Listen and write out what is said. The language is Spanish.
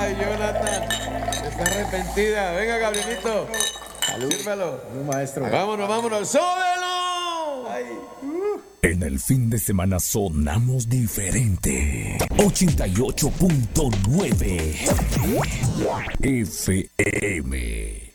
Ay, Jonathan, está arrepentida. Venga, Gabrielito. Salud. Sírvelo. Salud, maestro. Vámonos. ¡Súbelo! En el fin de semana sonamos diferente. 88.9 FM.